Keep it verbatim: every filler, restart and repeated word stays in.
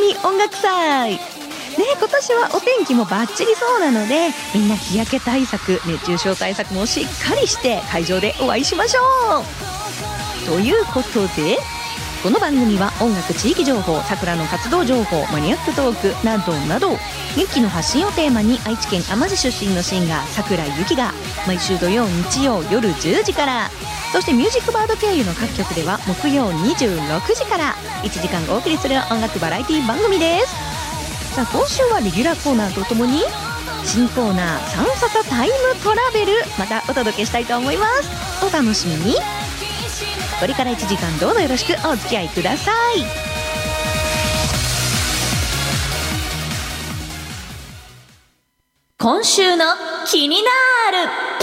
い音楽祭ね、今年はお天気もバッチリそうなので、みんな日焼け対策、熱中症対策もしっかりして会場でお会いしましょう。ということで、この番組は音楽、地域情報、桜の活動情報、マニアックトークなどなど、元気の発信をテーマに愛知県あま市出身のシンガー桜井由紀が毎週土曜日曜夜じゅうじから、そしてミュージックバード経由の各局では木曜にじゅうろくじからいちじかんお送りする音楽バラエティ番組です。さあ、今週はレギュラーコーナーとともに新コーナーサンササタイムトラベル、またお届けしたいと思います。お楽しみに。これからいちじかんどうぞよろしくお付き合いください。今週の気になる